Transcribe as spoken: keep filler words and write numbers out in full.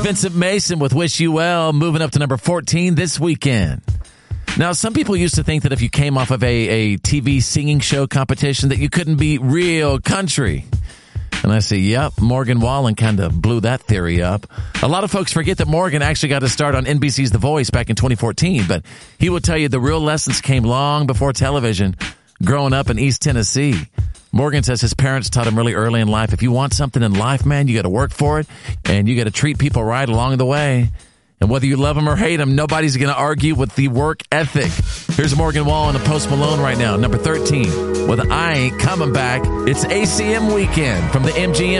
Vincent Mason with Wish You Well, moving up to number fourteen this weekend. Now, some people used to think that if you came off of a, a T V singing show competition that you couldn't be real country. And I say, yep, Morgan Wallen kind of blew that theory up. A lot of folks forget that Morgan actually got his start on N B C's The Voice back in twenty fourteen, but he will tell you the real lessons came long before television, growing up in East Tennessee. Morgan says his parents taught him really early in life, if you want something in life, man, you got to work for it, and you got to treat people right along the way. And whether you love them or hate them, nobody's going to argue with the work ethic. Here's Morgan Wallen and Post Malone right now, number thirteen, with I Ain't Coming Back. It's A C M weekend from the M G M